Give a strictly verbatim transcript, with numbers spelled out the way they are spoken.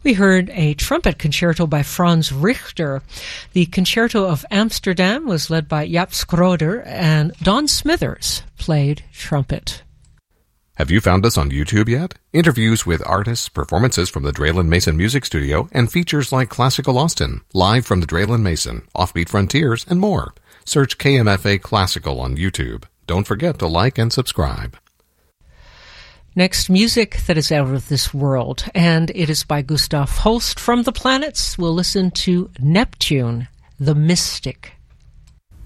We heard a trumpet concerto by Franz Richter. The Concerto of Amsterdam was led by Jaap Schroeder, and Don Smithers played trumpet. Have you found us on YouTube yet? Interviews with artists, performances from the Draylen Mason Music Studio, and features like Classical Austin, Live from the Draylen Mason, Offbeat Frontiers, and more. Search K M F A Classical on YouTube. Don't forget to like and subscribe. Next, music that is out of this world, and it is by Gustav Holst from The Planets. We'll listen to Neptune, the Mystic.